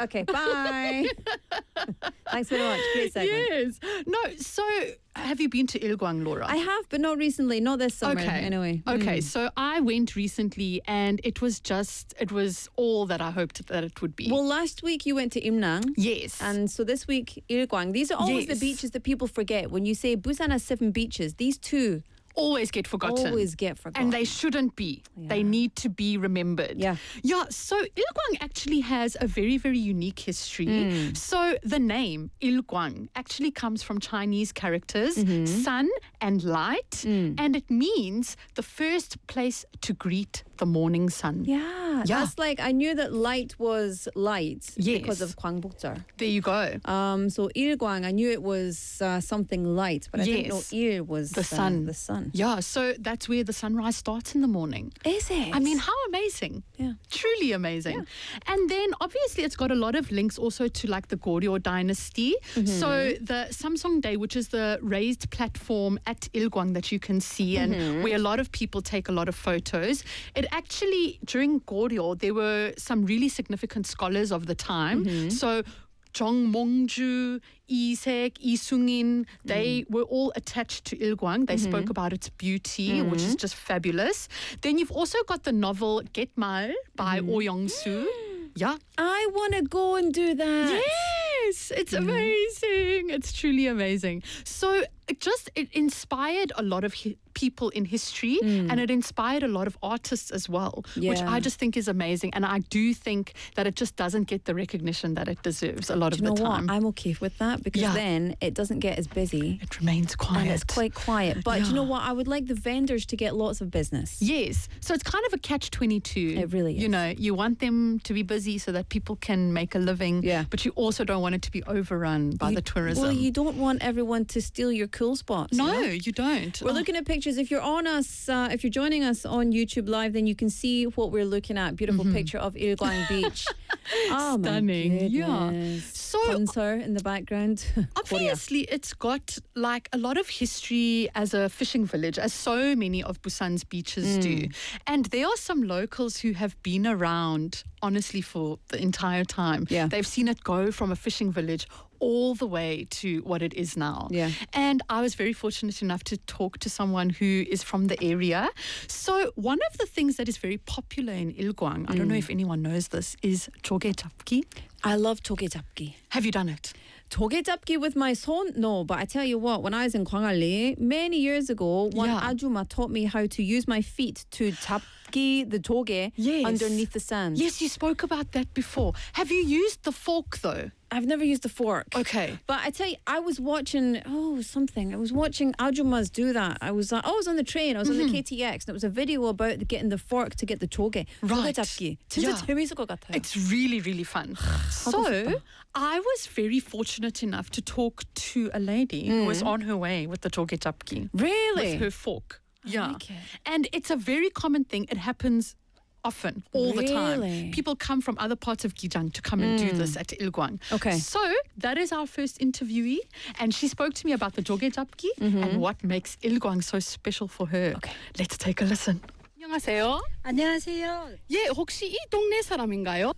Okay, bye. Thanks very much. Great segment. Yes. No, so have you been to Ilgwang, Laura? I have, but not recently. Not this summer, anyway. Okay, so I went recently and it was all that I hoped that it would be. Well, last week you went to Imnang. Yes. And so this week, Ilgwang. These are always the beaches that people forget. When you say Busan has 7 beaches, these two always get forgotten. Always get forgotten. And they shouldn't be. Yeah. They need to be remembered. Yeah. Yeah, so Ilgwang actually has a very, very unique history. So the name Ilgwang actually comes from Chinese characters, sun and light, and it means the first place to greet the morning sun. Yeah. That's like, I knew that light was light because of Gwangbokjeol. There you go. So Ilgwang, I knew it was something light, but I didn't know Il was the sun. The sun. Yeah, so that's where the sunrise starts in the morning. Is it? I mean, how amazing. Yeah. Truly amazing. Yeah. And then obviously it's got a lot of links also to like the Goryeo dynasty. So the Samsung Day, which is the raised platform at Ilgwang that you can see and where a lot of people take a lot of photos. It actually, during Goryeo, there were some really significant scholars of the time. So Jung Mongju, Lee Sek, Lee Sung-in, they were all attached to Ilgwang. They spoke about its beauty, which is just fabulous. Then you've also got the novel Get Mal by Oh Young-soo. Yeah. I want to go and do that. Yes, it's amazing. It's truly amazing. So it inspired a lot of people in history and it inspired a lot of artists as well, which I just think is amazing. And I do think that it just doesn't get the recognition that it deserves a lot of the time. You know what? I'm okay with that because then it doesn't get as busy. It remains quiet. And it's quite quiet. But you know what? I would like the vendors to get lots of business. Yes. So it's kind of a catch-22. It really is. You know, you want them to be busy so that people can make a living. Yeah. But you also don't want it to be overrun by the tourism. Well, you don't want everyone to steal your cool spots. No, you don't. We're looking at pictures. If you're on us, if you're joining us on YouTube Live, then you can see what we're looking at. Beautiful picture of Ilgwang Beach. Oh, stunning. My Yeah. So Khonsur in the background. Obviously, it's got like a lot of history as a fishing village, as so many of Busan's beaches do. And there are some locals who have been around, honestly, for the entire time. Yeah. They've seen it go from a fishing village all the way to what it is now. Yeah. And I was very fortunate enough to talk to someone who is from the area. So one of the things that is very popular in Ilgwang, I don't know if anyone knows this, is 조개잡기. I love 조개잡기. Have you done it? 조개잡기 with my son? No, but I tell you what, when I was in Gwangalli many years ago, one ajuma taught me how to use my feet to 잡기 the 조개 underneath the sand. Yes, you spoke about that before. Have you used the fork though? I've never used a fork. Okay. But I tell you, I was watching, I was watching ajumas do that. I was on the train, I was on the KTX, and it was a video about getting the fork to get the 조개. Right. 조개잡기. 진짜 재밌을 것 같아요. It's really, really fun. So, I was very fortunate enough to talk to a lady who was on her way with the 조개잡기. Really? With her fork. Yeah. like it. And it's a very common thing. It happens often, all the time. Really? People come from other parts of Gijang to come and do this at Ilgwang. Okay. So that is our first interviewee, and she spoke to me about the 조개잡기 and what makes Ilgwang so special for her. Okay. Let's take a listen. 안녕하세요. 안녕하세요. 예, 혹시 이 동네 사람인가요?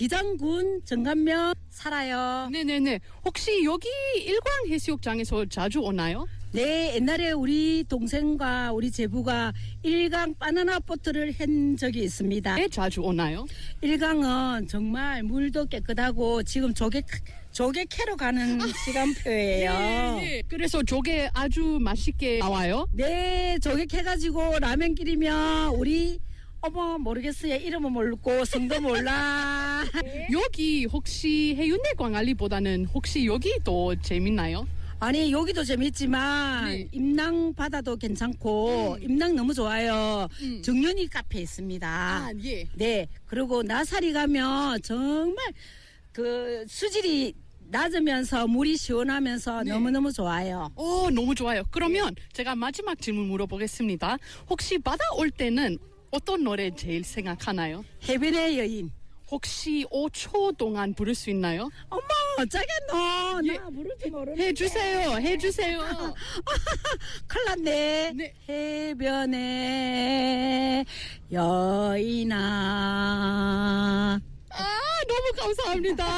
기장군 정감면 살아요. 네네네. 혹시 여기 일광 해수욕장에서 자주 오나요? 네, 옛날에 우리 동생과 우리 제부가 일강 바나나 보트를 한 적이 있습니다. 네, 자주 오나요? 일강은 정말 물도 깨끗하고 지금 조개 캐러 가는 시간표예요. 예. 그래서 조개 아주 맛있게 나와요? 네, 조개 캐가지고 라면 끓이면 우리 모르겠어요. 이름은 모르고 성도 몰라. 여기 혹시 해운대 광안리보다는 혹시 여기 더 재밌나요? 아니 여기도 재밌지만 임낭 바다도 괜찮고 임낭 너무 좋아요. 정연이 카페 있습니다. 예. 네, 그리고 나사리 가면 정말 그 수질이 낮으면서 물이 시원하면서 너무너무 좋아요. 너무 좋아요. 그러면 제가 마지막 질문 물어보겠습니다. 혹시 바다 올 때는 어떤 노래 제일 생각하나요? 해변의 여인. 혹시 5초 동안 부를 수 있나요? 어머, 어쩌겠노. 예. 나 부를 줄 모르는데. 해주세요. 큰일 났네. 네. 해변의 여인아. 너무 감사합니다.